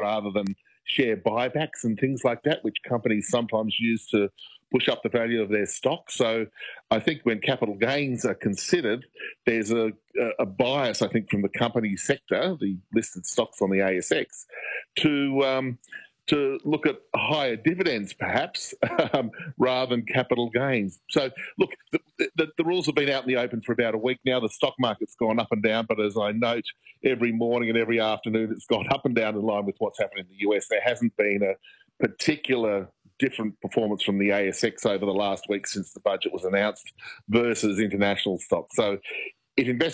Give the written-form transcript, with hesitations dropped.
rather than share buybacks and things like that, which companies sometimes use to push up the value of their stock. So I think when capital gains are considered, there's a bias, I think, from the company sector, the listed stocks on the ASX, to look at higher dividends, perhaps, rather than capital gains. So, look, the rules have been out in the open for about a week now. The stock market's gone up and down, but as I note, every morning and every afternoon it's gone up and down in line with what's happening in the US. There hasn't been a particular different performance from the ASX over the last week since the budget was announced versus international stocks. So if investors